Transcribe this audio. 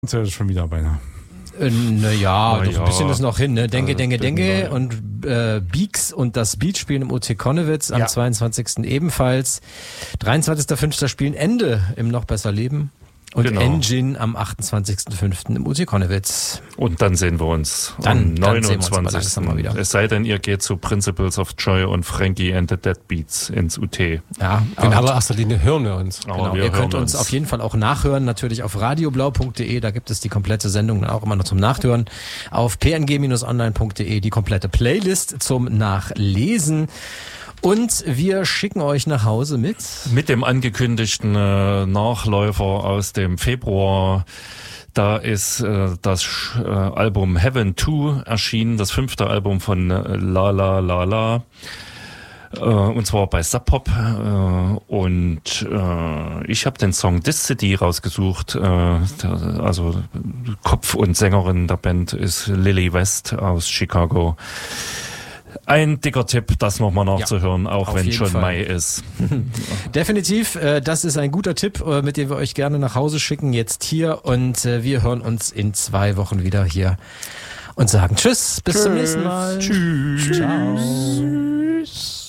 Ja, schon wieder beinahe. Naja, doch ja. ein bisschen ist noch hin, ne? Denke Ja. und Beaks und das Beat spielen im OC Konnewitz am 22. ebenfalls. 23.05. spielen Ende im Noch Besser Leben. Und Engine am 28.05. im UC Konnewitz. Und dann sehen wir uns am 29. Mal wieder. Es sei denn, ihr geht zu Principles of Joy und Frankie and the Deadbeats ins UT. Ja, in allererster Linie hören wir uns. Genau, ihr könnt uns auf jeden Fall auch nachhören, natürlich auf radioblau.de, da gibt es die komplette Sendung dann auch immer noch zum Nachhören. Auf png-online.de die komplette Playlist zum Nachlesen. Und wir schicken euch nach Hause mit dem angekündigten Nachläufer aus dem Februar. Da ist das Album Heaven 2 erschienen, das 5. Album von La La La La. Und zwar bei Sub Pop. Und ich habe den Song This City rausgesucht. Also Kopf und Sängerin der Band ist Lily West aus Chicago. Ein dicker Tipp, das nochmal nachzuhören, auch wenn schon Fall. Mai ist. Definitiv, das ist ein guter Tipp, mit dem wir euch gerne nach Hause schicken, jetzt hier. Und wir hören uns in 2 Wochen wieder hier und sagen Tschüss, bis zum nächsten Mal. Tschüss. Ciao.